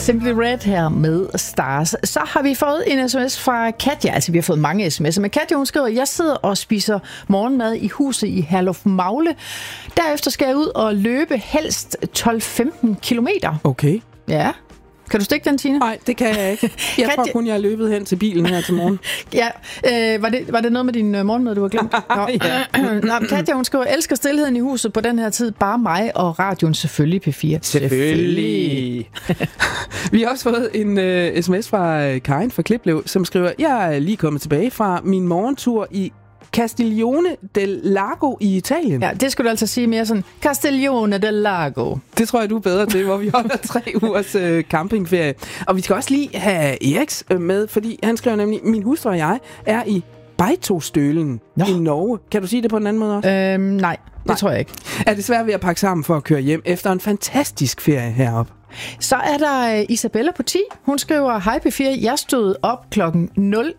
Simply Red her med Stars. Så har vi fået en sms fra Katja. Altså, vi har fået mange sms'er. Men Katja, hun skriver, jeg sidder og spiser morgenmad i huset i Herlufmagle. Derefter skal jeg ud og løbe helst 12-15 kilometer. Okay. Ja. Kan du stikke den, Tine? Nej, det kan jeg ikke. Jeg tror kun, jeg har løbet hen til bilen her til morgen. Ja, var det noget med din morgenmad, du har glemt? Nå, Katja, hun skriver, elsker stilheden i huset på den her tid. Bare mig og radioen, selvfølgelig P4. Selvfølgelig. Vi har også fået en sms fra Karin fra Kliplev, som skriver, jeg er lige kommet tilbage fra min morgentur i Castiglione del Lago i Italien. Ja, det skulle du altså sige mere sådan, Castiglione del Lago. Det tror jeg, du er bedre til, hvor vi holder 3 ugers campingferie. Og vi skal også lige have Eriks med, fordi han skriver nemlig, min hustru og jeg er i Beitostølen i Norge. Kan du sige det på en anden måde også? Nej, det tror jeg ikke. Er det svært ved at pakke sammen for at køre hjem efter en fantastisk ferie heroppe? Så er der Isabella på 10. Hun skriver, hej P4, jeg stod op klokken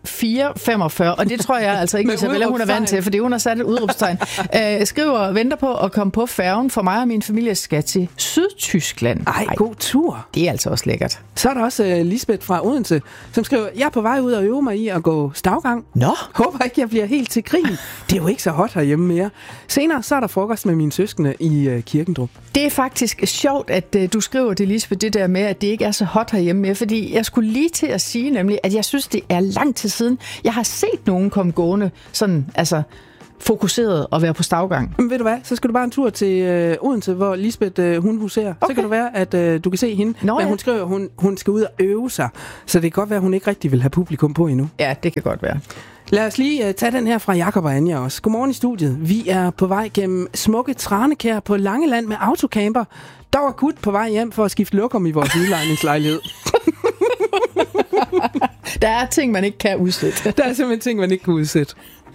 04.45, og det tror jeg altså ikke, Isabella, hun er vant til, fordi hun har sat et udråbstegn. Skriver, venter på at komme på færgen, for mig og min familie skal til Sydtyskland. Ej, god tur. Det er altså også lækkert. Så er der også Lisbeth fra Odense, som skriver, jeg er på vej ud og øve mig i at gå stavgang. Nå. Håber ikke, jeg bliver helt til grin. Det er jo ikke så hot herhjemme mere. Senere så er der frokost med mine søskende i Kirkendrup. Det er faktisk sjovt, at du skriver det, Lisbeth, det der med, at det ikke er så hot herhjemme mere, fordi jeg skulle lige til at sige nemlig, at jeg synes, det er lang tid siden. Jeg har set nogen komme gående sådan, altså fokuseret og være på stavgang. Men ved du hvad, så skal du bare en tur til Odense, hvor Lisbeth hun huserer. Okay. Så kan du være, at du kan se hende. Men hun skriver, hun skal ud og øve sig. Så det kan godt være, at hun ikke rigtig vil have publikum på endnu. Ja, det kan godt være. Lad os lige tage den her fra Jakob og Anja også. Godmorgen i studiet. Vi er på vej gennem smukke Tranekær på Langeland med autocamper. Der var Kut på vej hjem for at skifte lokum i vores udlejningslejlighed. Der er ting, man ikke kan udsætte. Der er simpelthen ting, man ikke kan udsætte.